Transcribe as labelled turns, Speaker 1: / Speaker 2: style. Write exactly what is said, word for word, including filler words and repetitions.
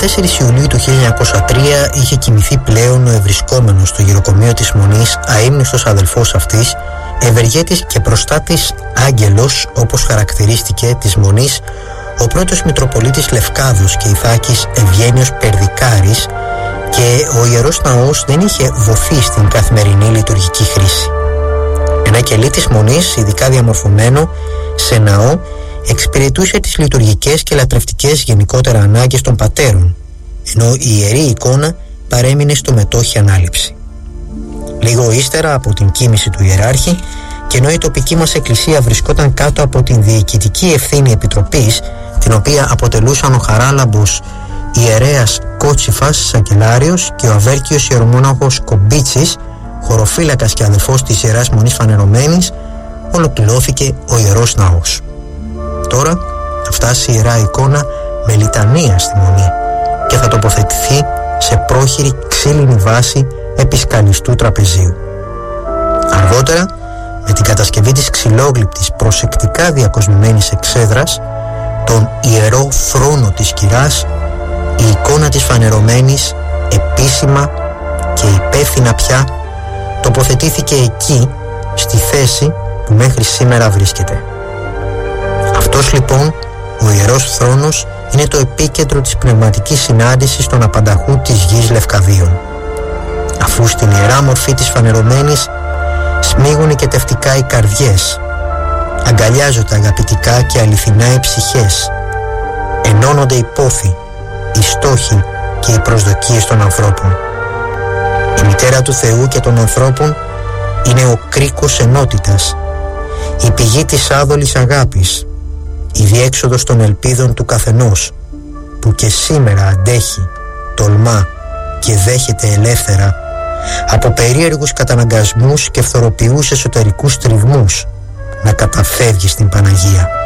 Speaker 1: δεκατέσσερις Ιουλίου του χίλια εννιακόσια τρία είχε κοιμηθεί πλέον ο ευρισκόμενος στο γυροκομείο της Μονής, αείμνηστος αδελφός αυτής, ευεργέτης και προστάτης άγγελος, όπως χαρακτηρίστηκε, της Μονής, ο πρώτος Μητροπολίτης Λευκάδος και Ιθάκης Ευγένιος Περδικάρης, και ο Ιερός Ναός δεν είχε βοθεί στην καθημερινή λειτουργική χρήση. Ένα κελί της Μονής, ειδικά διαμορφωμένο σε ναό, εξυπηρετούσε τις λειτουργικές και λατρευτικές γενικότερα ανάγκες των πατέρων, ενώ η ιερή εικόνα παρέμεινε στο μετόχι ανάληψη. Λίγο ύστερα από την κοίμηση του ιεράρχη, και ενώ η τοπική μας εκκλησία βρισκόταν κάτω από την διοικητική ευθύνη επιτροπής, την οποία αποτελούσαν ο Χαράλαμπος ιερέας Κότσιφας Σακελάριος και ο Αβέρκιος ιερομόναχος Κομπίτσης, χωροφύλακας και αδελφός της Ιεράς Μονής Φανερωμένης, ολοκληρώθηκε ο Ιερός Ναός. Τώρα θα φτάσει η Ιερά Εικόνα με λιτανία στη Μονή και θα τοποθετηθεί σε πρόχειρη ξύλινη βάση επί σκαλιστού τραπεζίου. Αργότερα, με την κατασκευή της ξυλόγλυπτης προσεκτικά διακοσμημένης εξέδρας, τον Ιερό Θρόνο της Κυράς, η εικόνα της Φανερωμένης επίσημα και υπεύθυνα πια τοποθετήθηκε εκεί, στη θέση που μέχρι σήμερα βρίσκεται. Αυτός λοιπόν ο Ιερός Θρόνος είναι το επίκεντρο της πνευματικής συνάντησης των απανταχού της γης Λευκαδίων. Αφού στην ιερά μορφή της Φανερωμένης σμίγουν και τευτικά οι καρδιές, αγκαλιάζονται αγαπητικά και αληθινά οι ψυχές, ενώνονται οι πόθοι, οι στόχοι και οι προσδοκίες των ανθρώπων. Η μητέρα του Θεού και των ανθρώπων είναι ο κρίκος ενότητας, η πηγή της άδολης αγάπης, η διέξοδος των ελπίδων του καθενός, που και σήμερα αντέχει, τολμά και δέχεται ελεύθερα από περίεργους καταναγκασμούς και φθοροποιούς εσωτερικούς τριβμούς να καταφεύγει στην Παναγία.